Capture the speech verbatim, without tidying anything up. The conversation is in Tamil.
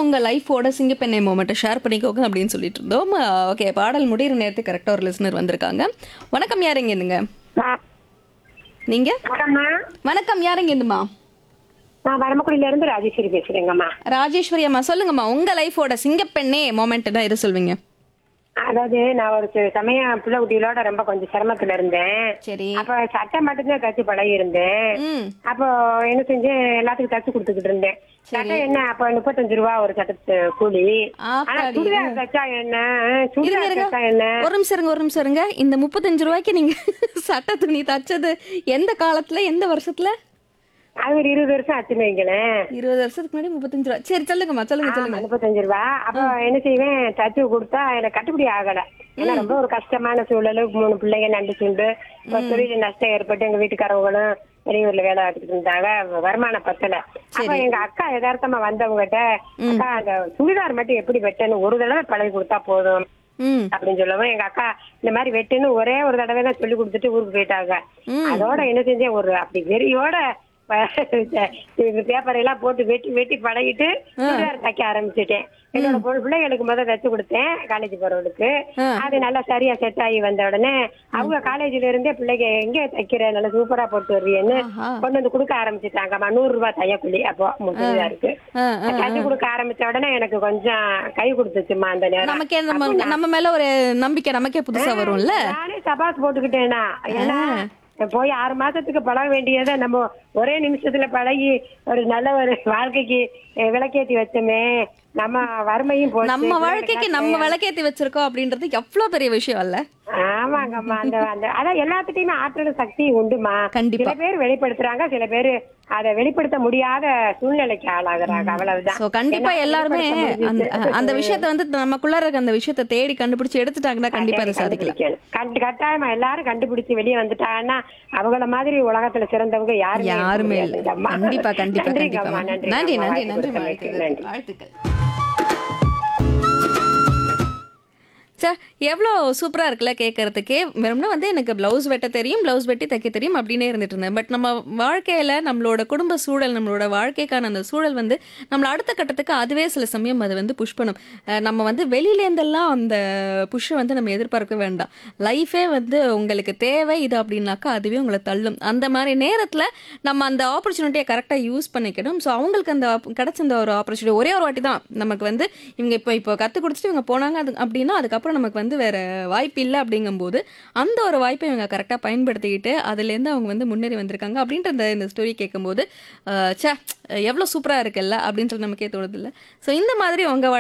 உங்க லைஃபோட சிங்கப்பெண்ணை மொமெண்ட்டை ஷேர் பண்ணிக்கோங்க அப்படின்னு சொல்லிட்டு இருந்தோம். ஓகே, பாடல் முடிகிற நேரத்துக்கு கரெக்டாக ஒரு லிசனர் வந்திருக்காங்க. வணக்கம், யாருங்க இருந்துங்க நீங்க? வணக்கம், யாருங்க இருந்துமா? நான் வரமக்குடியில இருந்து ராஜேஸ்வரி பேசுறேங்கம்மா. ராஜேஸ்வரி அம்மா, சொல்லுங்கம்மா உங்க லைஃபோட சிங்கப்பெண்ணே மொமெண்ட் தான் எது சொல்வீங்க? அதாவது நான் ஒரு சி- சமயம் பிள்ளை குட்டிகளோட ரொம்ப கொஞ்சம் சிரமத்துல இருந்தேன். சரி. அப்ப சட்டை மட்டும்தான் தச்சு பழகி இருந்தேன். ம் அப்போ என்ன செஞ்சேன், எல்லாத்துக்கும் தச்சு கொடுத்துக்கிட்டு இருந்தேன். சட்டை என்ன அப்ப முப்பத்தஞ்சு ரூபா ஒரு சட்டத்து கூலி. ஆனா ஆத்தாடி. சுடிதார் தச்சா என்ன, இருங்க சுடிதார் இருங்க தச்சா என்ன. ஒரு நிமிஷம் இருங்க ஒரு நிமிஷம் இருங்க இந்த முப்பத்தஞ்சு ரூபாய்க்கு நீங்க சட்டை துணி தச்சது எந்த காலத்துல, எந்த வருஷத்துல? அது ஒரு இருபது வருஷம் ஆச்சுன்னு வைங்களேன். இருபது வருஷத்துக்கு முன்னாடி முப்பத்தஞ்சு ரூபா. சரி, சொல்லுங்கம்மா, சொல்லுங்க சொல்லுங்க. முப்பத்தஞ்சு ரூபா. அப்ப என்ன செய்வேன், தச்சு கொடுத்தா எனக்கு கட்டுப்படி ஆகல. ஏன்னா ரொம்ப ஒரு கஷ்டமான சூழல், மூணு பிள்ளைங்க நண்டு சுண்டு, இப்ப தொழில் நஷ்டம் ஏற்பட்டு எங்க வீட்டுக்காரவங்களும் வெளியூர்ல வேலை பார்த்துட்டு இருந்தாங்க, வருமானம் பத்தல. அப்ப எங்க அக்கா யதார்த்தமா வந்தவங்ககிட்ட, அக்கா அந்த சுடிதார் மட்டும் எப்படி வெட்டணும் ஒரு தடவை பழகி கொடுத்தா போதும் ம் அப்படின்னு சொல்லவும், எங்க அக்கா இந்த மாதிரி வெட்டுன்னு ஒரே ஒரு தடவை தான் சொல்லி கொடுத்துட்டு ஊருக்கு போயிட்டாங்க. அதோட என்ன செஞ்சேன், ஒரு அப்படி வெறியோட பேப்பர் எல்லாம் போட்டு வெட்டி வெட்டி பழகிட்டு சுடிதார் தைக்க ஆரம்பிச்சுட்டேன். என்னோட பொண்ணு பிள்ளைகளுக்கு முதல் தச்சு கொடுத்தேன், காலேஜ் போறவளுக்கு. அது நல்லா சரியா செட் ஆகி வந்த உடனே அவங்க காலேஜ்ல இருந்தே பிள்ளைங்க எங்க தைக்கிற நல்லா சூப்பரா போட்டு வருவீன்னு கொண்டு வந்து கொடுக்க ஆரம்பிச்சுட்டாங்கம்மா. நூறு ரூபாய் தையக்கூலி அப்போ சுடிதாருக்கு தச்சு கொடுக்க ஆரம்பிச்ச உடனே எனக்கு கொஞ்சம் கை கொடுத்துச்சுமா அந்த நேரம். நமக்கே நம்ம நம்ம மேல ஒரு நம்பிக்கை நமக்கே புதுசா வரும்ல. நானே சபாஸ் போட்டுக்கிட்டேனா, ஏன்னா போய் ஆறு மாசத்துக்கு பழக வேண்டியதை நம்ம ஒரே நிமிஷத்துல பழகி ஒரு நல்ல ஒரு வாழ்க்கைக்கு அஹ், விளக்கேத்தி வச்சோமே. நம்ம வறுமையும் போச்சு. நம்ம வாழ்க்கைக்கு நம்ம விளக்கேத்தி வச்சிருக்கோம் அப்படின்றது எவ்வளவு பெரிய விஷயம் இல்ல? ஆமாங்கம்மா. அந்த அந்த அதான் எல்லாத்துட்டையுமே ஆற்றல் சக்தி உண்டுமா. கண்டிப்பா. சில பேர் வெளிப்படுத்துறாங்க, சில பேர் அதை வெளிப்படுத்த முடியாத சூழ்நிலைக்கு ஆளாகுறாங்க. அவ்வளவுதான். சோ கண்டிப்பா ஏன்னா, எல்லாருமே வெளிப்படுத்த அந்த முடிஞ்சுச்சு. அந்த விஷயத்தை வந்து நமக்குள்ள இருக்க அந்த விஷயத்தை தேடி கண்டுபிடிச்சு எடுத்துட்டாங்கன்னா கண்டிப்பா அதை சாதிக்கலாம். கண்டுபிடிக்கணும். கண்டு கட்டாயமா எல்லாரும் கண்டுபிடிச்சு வெளியே வந்துட்டாங்கன்னா அவங்கள மாதிரி உலகத்துல சிறந்தவங்க யாருமே இருக்க யாருமே இல்ல. முடியாதுங்கம்மா. கண்டிப்பா கண்டிப்பா நன்றிங்கம்மா, கண்டிப்பா. நன்றி நன்றிங்கம்மா. நன்றி நன்றி வாய்ப்பு வாழ்த்துக்கள் கொடுத்தமைக்கு நன்றி. வாழ்த்துக்கள். சே, எவ்வளோ சூப்பராக இருக்குல்ல கேட்கறதுக்கே. வெறும்னா வந்து எனக்கு ப்ளவுஸ் வெட்ட தெரியும், ப்ளவுஸ் வெட்டி தைக்க தெரியும் அப்படின்னே இருந்துட்டு இருந்தேன். பட் நம்ம வாழ்க்கையில் நம்மளோட குடும்ப சூழல், நம்மளோட வாழ்க்கைக்கான அந்த சூழல் வந்து நம்மளை அடுத்த கட்டத்துக்கு அதுவே சில சமயம் அது வந்து புஷ் பண்ணும். அஹ் நம்ம வந்து வெளியிலேருந்தெல்லாம் அந்த புஷ்ஷை வந்து நம்ம எதிர்பார்க்க வேண்டாம். லைஃபே வந்து உங்களுக்கு தேவை இது அப்படின்னாக்கா அதுவே உங்களை தள்ளும். அந்த மாதிரி நேரத்தில் நம்ம அந்த ஆப்பர்ச்சுனிட்டியை கரெக்டாக யூஸ் பண்ணிக்கணும். ஸோ அவங்களுக்கு அந்த op- கிடைச்ச அந்த ஒரு ஆப்பர்ச்சுனிட்டி ஒரே ஒரு வாட்டி தான் நமக்கு வந்து இவங்க இப்போ இப்போ கற்றுக் கொடுத்துட்டு இவங்க போனாங்க அது அப்படின்னா அதுக்கப்புறம் நமக்கு வந்து வேற வாய்ப்பு இல்லை. அப்படிங்கும்போது அந்த ஒரு வாய்ப்பை இவங்க கரெக்டாக பயன்படுத்திக்கிட்டு அதுலேருந்து அவங்க வந்து முன்னேறி வந்திருக்காங்க அப்படின்ற இந்த இந்த ஸ்டோரி கேட்கும்போது அஹ், ச்சே எவ்வளோ சூப்பராக இருக்குல்ல அப்படின்னு சொல்லி நமக்கே தோணுதில்ல. ஸோ இந்த மாதிரி உங்கள்